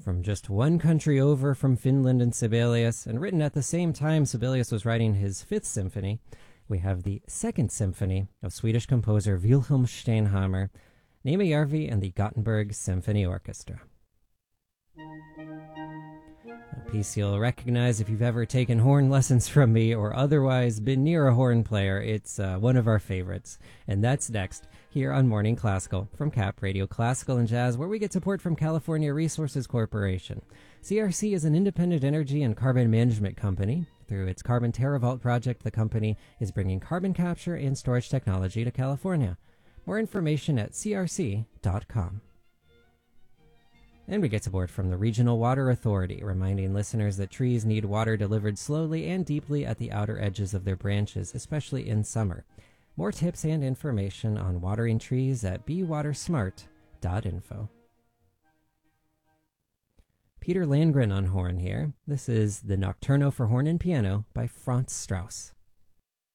from just one country over from Finland and Sibelius, and written at the same time Sibelius was writing his Fifth Symphony, we have the Second Symphony of Swedish composer Wilhelm Steinhammer, Neeme Järvi and the Gothenburg Symphony Orchestra. A piece you'll recognize if you've ever taken horn lessons from me or otherwise been near a horn player. It's one of our favorites. And that's next here on Morning Classical from CAP Radio Classical and Jazz, where we get support from California Resources Corporation. CRC is an independent energy and carbon management company. Through its Carbon TerraVault project, the company is bringing carbon capture and storage technology to California. More information at crc.com. And we get support from the Regional Water Authority, reminding listeners that trees need water delivered slowly and deeply at the outer edges of their branches, especially in summer. More tips and information on watering trees at bewatersmart.info. Peter Landgren on horn here. This is the Nocturno for Horn and Piano by Franz Strauss.